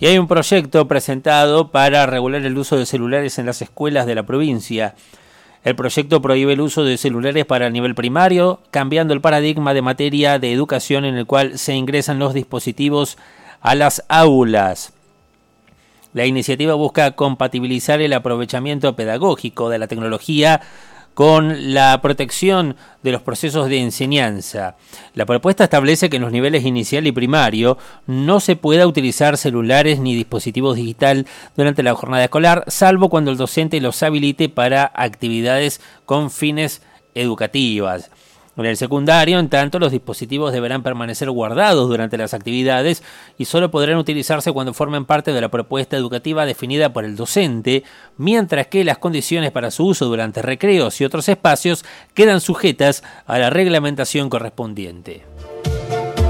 Y hay un proyecto presentado para regular el uso de celulares en las escuelas de la provincia. El proyecto prohíbe el uso de celulares para el nivel primario, cambiando el paradigma de materia de educación en el cual se ingresan los dispositivos a las aulas. La iniciativa busca compatibilizar el aprovechamiento pedagógico de la tecnología con la protección de los procesos de enseñanza. La propuesta establece que en los niveles inicial y primario no se pueda utilizar celulares ni dispositivos digital durante la jornada escolar, salvo cuando el docente los habilite para actividades con fines educativas. En el secundario, en tanto, los dispositivos deberán permanecer guardados durante las actividades y solo podrán utilizarse cuando formen parte de la propuesta educativa definida por el docente, mientras que las condiciones para su uso durante recreos y otros espacios quedan sujetas a la reglamentación correspondiente.